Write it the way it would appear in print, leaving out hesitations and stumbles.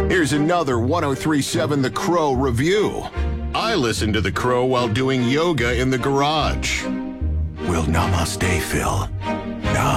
Here's another 1037 The Crow review. I listen to The Crow while doing yoga in the garage. Well, namaste, Phil.